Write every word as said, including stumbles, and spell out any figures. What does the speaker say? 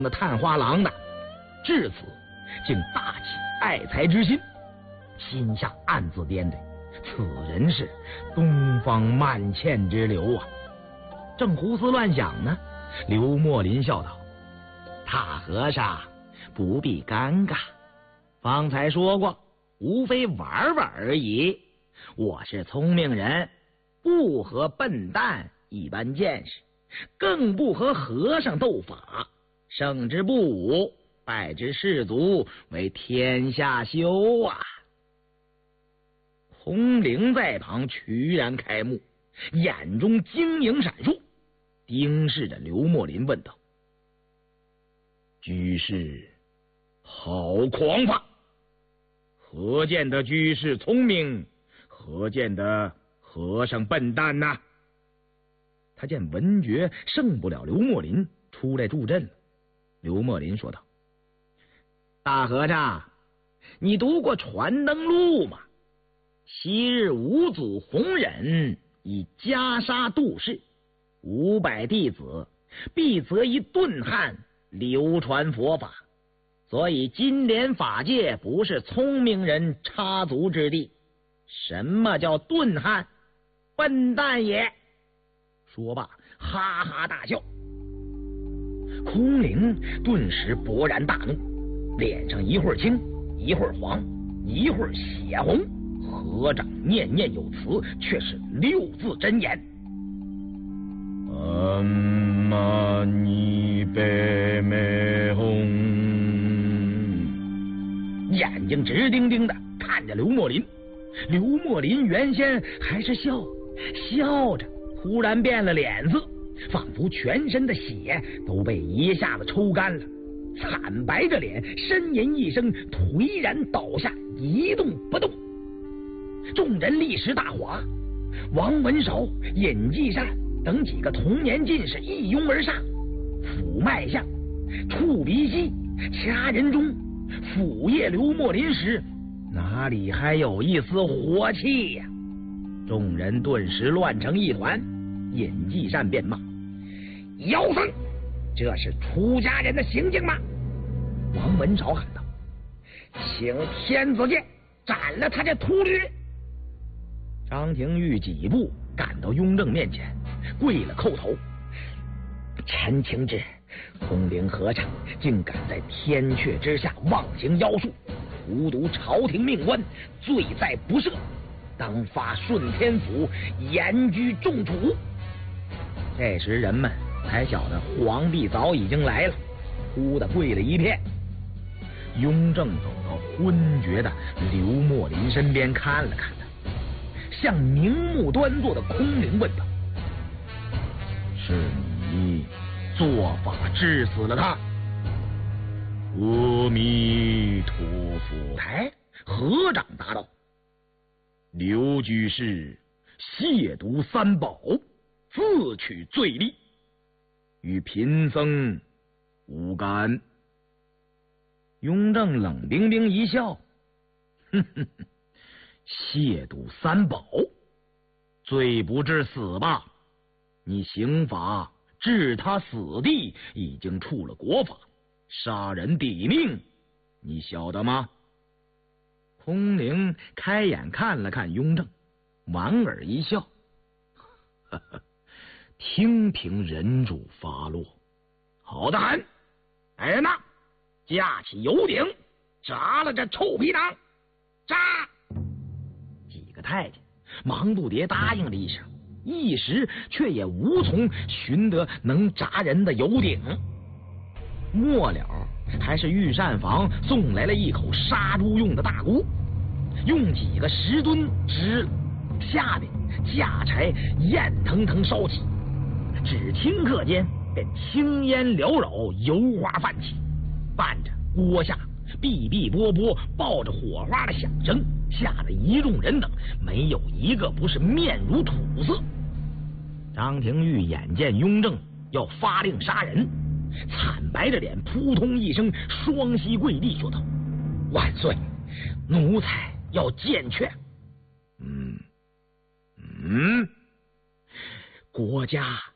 那探花郎的，至此竟大起爱才之心，心下暗自掂量，此人是东方曼倩之流啊！正胡思乱想呢，刘墨林笑道：“大和尚不必尴尬，方才说过，无非玩玩而已。我是聪明人，不和笨蛋一般见识，更不和和尚斗法，胜之不武，败之士卒，为天下修啊！”空灵在旁倨然开目，眼中晶莹闪烁，盯视着刘墨林问道：“居士好狂放，何见得居士聪明，何见得和尚笨蛋呐？”他见文觉胜不了刘墨林，出来助阵了。刘墨林说道：“大和尚，你读过《传灯录》吗？昔日五祖弘忍以袈裟度世，五百弟子必择一顿汉流传佛法，所以金莲法界不是聪明人插足之地。什么叫顿汉？笨蛋也！”说罢哈哈大笑。空灵顿时勃然大怒，脸上一会儿青一会儿黄一会儿血红，合掌念念有词，却是六字真言：“阿玛尼贝美吽。”眼睛直盯盯的看着刘墨林。刘墨林原先还是笑笑着，忽然变了脸色，仿佛全身的血都被一下子抽干了，惨白着脸，呻吟一声，颓然倒下，一动不动。众人立时大哗，王文韶、尹继善等几个童年进士一拥而上，抚脉象、触鼻息、掐人中，抚腋刘墨林时，哪里还有一丝活气呀、啊？众人顿时乱成一团。尹继善便骂：“妖僧，这是出家人的行径吗？”王文韶喊道：“请天子剑斩了他这秃驴！”张廷玉几步赶到雍正面前，跪了叩头：“陈情之，空灵和尚竟敢在天阙之下妄行妖术，荼毒朝廷命官，罪在不赦，当发顺天府，严居重处。”这时人们才晓得皇帝早已经来了，哭得跪了一片。雍正走到昏厥的刘墨林身边，看了看他，向明目端坐的空灵问道：“是你做法治死了他？”“阿弥陀佛。”哎，合掌答道：“刘居士亵渎三宝，自取罪利，与贫僧无干。”雍正冷冰冰一笑：“哼哼哼，亵渎三宝，罪不至死吧？你刑法治他死地已经触了国法，杀人抵命，你晓得吗？”空灵开眼看了看雍正，莞尔一笑：“呵呵，听凭人主发落，好得很。来人呐，架起油鼎，炸了这臭皮囊！炸！”几个太监忙不迭答应了一声，一时却也无从寻得能炸人的油鼎。末了，还是御膳房送来了一口杀猪用的大锅，用几个石墩支下面架柴，焰腾腾烧起。只顷刻间，便青烟缭绕，油花泛起，伴着锅下哔哔啵啵爆着火花的响声，吓得一众人等没有一个不是面如土色。张廷玉眼见雍正要发令杀人，惨白着脸，扑通一声双膝跪地，说道：“万岁，奴才要见劝。”嗯嗯，国家